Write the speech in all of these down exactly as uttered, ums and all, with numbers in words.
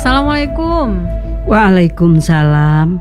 Assalamualaikum. Waalaikumsalam.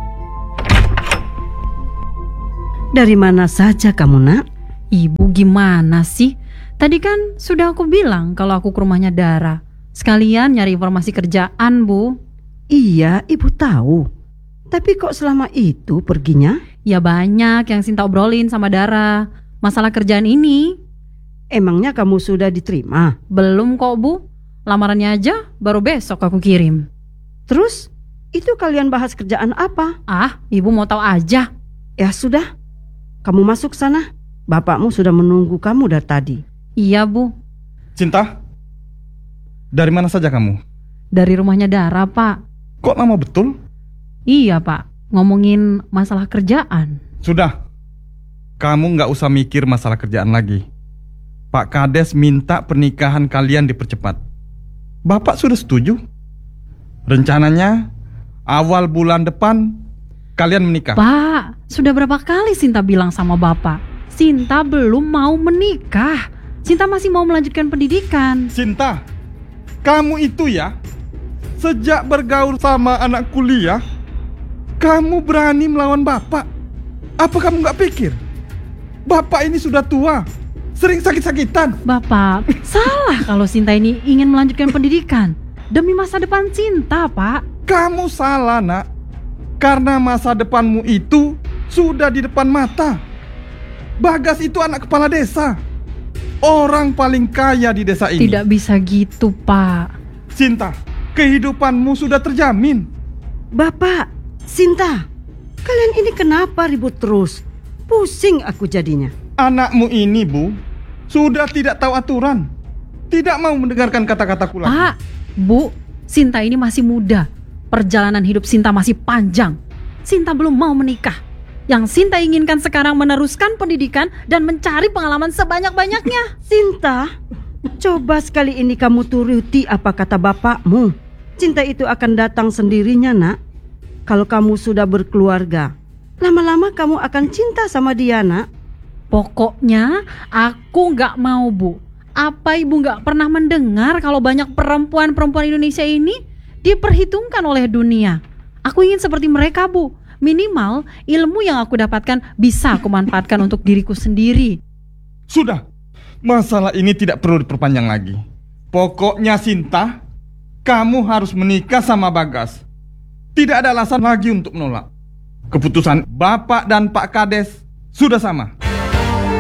Dari mana saja kamu, Nak? Ibu gimana sih? Tadi kan sudah aku bilang kalau aku ke rumahnya Dara. Sekalian nyari informasi kerjaan, Bu. Iya, Ibu tahu. Tapi kok selama itu perginya? Ya banyak yang Sinta obrolin sama Dara. Masalah kerjaan ini. Emangnya kamu sudah diterima? Belum kok, Bu. Lamarannya aja baru besok aku kirim. Terus, itu kalian bahas kerjaan apa? Ah, Ibu mau tahu aja. Ya sudah, kamu masuk sana. Bapakmu sudah menunggu kamu dari tadi. Iya, Bu. Cinta, dari mana saja kamu? Dari rumahnya Dara, Pak. Kok lama betul? Iya, Pak. Ngomongin masalah kerjaan. Sudah, kamu gak usah mikir masalah kerjaan lagi. Pak Kades minta pernikahan kalian dipercepat. Bapak sudah setuju. Rencananya awal bulan depan kalian menikah. Pak, sudah berapa kali Sinta bilang sama Bapak, Sinta belum mau menikah. Sinta masih mau melanjutkan pendidikan. Sinta, kamu itu ya, sejak bergaul sama anak kuliah, kamu berani melawan Bapak. Apa kamu gak pikir Bapak ini sudah tua, sering sakit-sakitan? Bapak, salah kalau Sinta ini ingin melanjutkan pendidikan demi masa depan Sinta, Pak. Kamu salah, Nak. Karena masa depanmu itu sudah di depan mata. Bagas itu anak kepala desa, orang paling kaya di desa ini. Tidak bisa gitu, Pak. Sinta, kehidupanmu sudah terjamin. Bapak, Sinta, kalian ini kenapa ribut terus? Pusing aku jadinya. Anakmu ini, Bu, sudah tidak tahu aturan. Tidak mau mendengarkan kata-kataku lagi. Pak, Bu, Sinta ini masih muda. Perjalanan hidup Sinta masih panjang. Sinta belum mau menikah. Yang Sinta inginkan sekarang meneruskan pendidikan dan mencari pengalaman sebanyak-banyaknya. Sinta, coba sekali ini kamu turuti apa kata bapakmu. Cinta itu akan datang sendirinya, Nak. Kalau kamu sudah berkeluarga, lama-lama kamu akan cinta sama dia, Nak. Pokoknya aku gak mau, Bu. Apa Ibu gak pernah mendengar kalau banyak perempuan-perempuan Indonesia ini diperhitungkan oleh dunia? Aku ingin seperti mereka, Bu. Minimal ilmu yang aku dapatkan bisa aku manfaatkan untuk diriku sendiri. Sudah, masalah ini tidak perlu diperpanjang lagi. Pokoknya Sinta, kamu harus menikah sama Bagas. Tidak ada alasan lagi untuk menolak. Keputusan Bapak dan Pak Kades sudah sama.